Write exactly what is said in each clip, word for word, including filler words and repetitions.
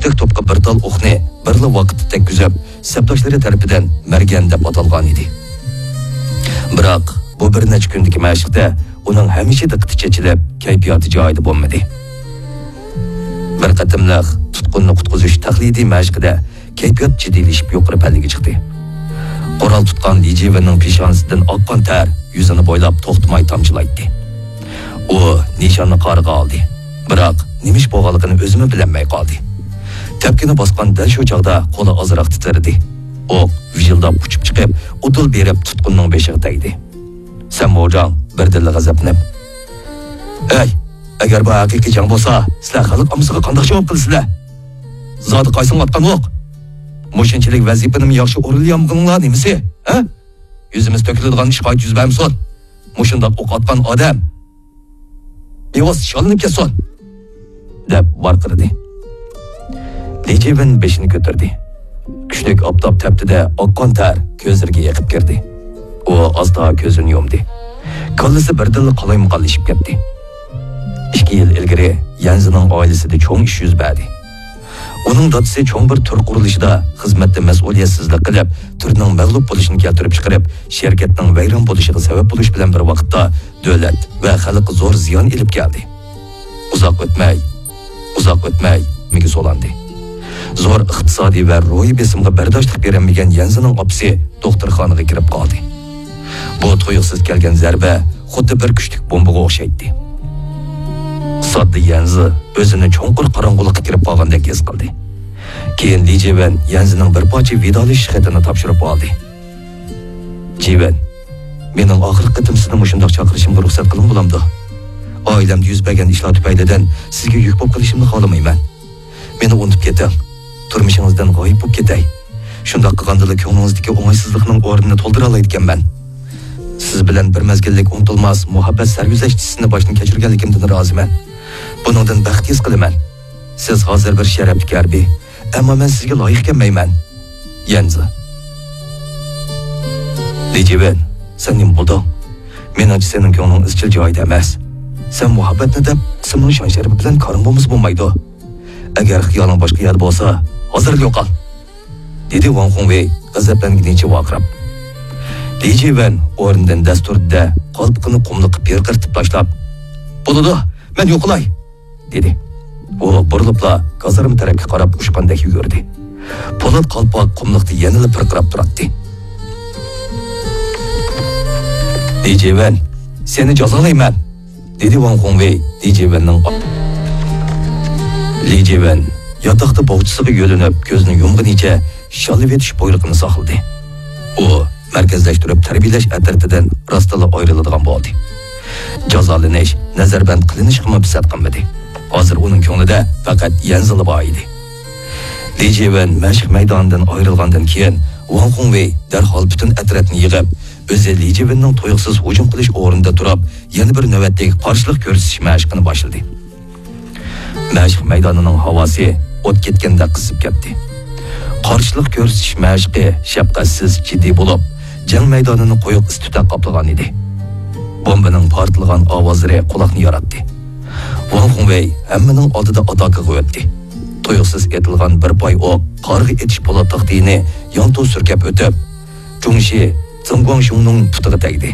uchtak to'pqa bir tal o'qni birla vaqtda tekkizib, sabdoshlari tarafidan margan deb atalgan edi. Biroq bu bir necha kundagi mashqda uning hamisha diqqati chechilib, kayfiyati joyida bo'lmadi. Bir qatimliq tutqunni qutqizish taqlidiy mashqida kayfiyat jiddiylashib yuqori pallaga chiqdi. Qoral tutgan Lijevaning peshonasidan oqqan ter yuzini bo'ylab to'xtamay tomchilaydi. U nishonni qoriga oldi. Biroq nimish bo'lganligini o'zimi bilmay qoldi. Tepkini bosgan dal shu chog'da qo'li ozroq titradi. O'q vijildab uchib chiqib, o'til berib tutqunning beshiga tegdi. Samo'jon birdilla g'azablanib: "Ey, agar bu haqiqiy jang bo'lsa, sizlar xalq omasiga qanday javob qilasizlar? Zodi qaysin otgan o'q? Mushunchalik vazifani yaxshi o'rinlayolmaganlar nimasi? Ha? Yuzimiz to'kiladigan ish qayt yuz bermasin. Mushundoq o'q otgan odam Yevos sholinib ketsin" deb varqirdi. Lijevan beshini ko'tardi. Kuchlik obtob teptida oqqan ter ko'zlariga yiqib kirdi. U asta ko'zini yumdi. Kallasi birdilla qalaymaqallashib ketdi. ikki yil ilgari Yanzining oilasida cho'ng ish yuz berdi. Uning dadasi cho'ng bir tur qurilishida xizmatda mas'uliyatsizlik qilib, turning mag'lub bo'lishini keltirib chiqarib, shirkatning vayron bo'lishiga sabab bo'lish bilan bir vaqtda davlat va xalqqa zo'r ziyon elib keldi. Uzoq o'tmay, uzoq o'tmay miga solandi. Zo'r iqtisodiy va ruhiy besimga bardoshlik berolmagan Yanzining opasi doktorxonaga kirib qoldi. Bu tuyuqsiz kelgan zarba xuddi bir kuchlik bombaga o'xshaydi. Sodda Yanzi o'zini cho'nqur qorong'ulikka kirib qolgandek his qildi. Keyin Lijevan Yanzining bir parcha vidolish xatini topshirib oldi. "Jivan, mening oxirgi qitim sizni mushundoq chaqirishimga ruxsat qiling bo'lamdi. Oilamda yuz bergan ishlar tufaylidan sizga yuk bo'lib qolishimni xohlamayman. Meni unutib keting. Turmushingizdan g'oyib bo'lib ketay. Shundoq qilganda ko'nglingizdagi o'ng'aysizlikning o'rnini to'ldira oladiganman. Siz bilan bir mezgillik unutilmas muhabbat sarguzashtisini boshdan kechirganligimdan roziman. Buningdan baxt his qilaman. Siz hozir bir sharafli harbiy, ammo men sizga loyiq kelmayman. Yanzi." "Lijevan, sen nim bo'lding? Menimcha sening ko'ngling izchil joyida emas. Sen muhabbatni deb ismning shon sharafi bilan ko'rin bo'lmasa bo'lmaydi. Agar xiyoling boshqa yer bo'lsa, hozir yo'qol", dedi Wang Hongwei g'azablanganicha vaqirab. Lijevan o'rnidan dasturda qalbini qumliqib perqirtib tashlab, "Bo'ladi, men yo'qolay", dedi. U burilibla gazarm tarafga qarab ushqandek yugurdi. Po'lat qalpoq qumliqda yanada pirqirab turardi. "Lijevan, seni jazolayman", dedi Wang Hongwei Lijevanning. Lijevan yotoqda bog'chisiga yo'linib, ko'zini yumganicha shalib etish buyruqini saqladi. U markazlashtirib tarbiyalash atratidan rostala ayriladigan bo'ldi. Jazolanish, nazarband qilinish ham pisat qilmadi. Hozir uning ko'nglida faqat Yanzi bor edi. Lijevan mashq maydonidan ayrilgandan keyin Wang Hongwei darhol butun atrofni yig'ib, o'zi Lijevanning to'yqsiz hujum qilish o'rnida turib, yana bir navbatdagi qarshilik ko'rsatish mashqini boshladi. Mashq maydonining havosi o't ketganda qizib ketdi. Qarshilik ko'rsatish mashqi shafqatsiz jiddiy bo'lib, jang maydonini qo'yiq istuta qoplagan edi. Bombaning portlagan ovozlari quloqni yoratdi. Wang Hongwei hammaning oldida ataka qo'ydi. Tuyuqsiz etilgan bir poy o'q qarg'i etish po'lat taqdini yonto surkab o'tib, Chungshi Zeng Guangshungning putiga tegdi.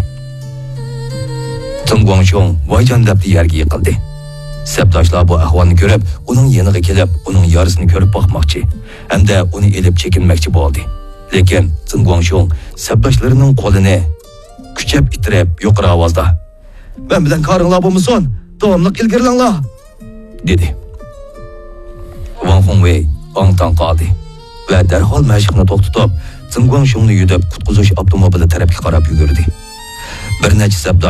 Zeng Guangshung voyjon deb yerga yiqildi. Sabdoshlar bu ahvolni ko'rib, uning yeniga kelib, uning yorisini ko'rib boqmoqchi, hamda uni elib chekinmoqchi bo'ldi. Lekin Zeng Guangshung sabdoshlarining qo'lini kuchab itirib, yuqori ovozda: "Men bilan qaringlar bo'lmasin, davomli ilgarilanglar", dedi. Wang Hongwei ongtan qoldi va darhol mashqni to'xtatib, Zeng Guangshungni yudib qutqizish avtomobili tarafga qarab yugurdi. Bir necha sabdosh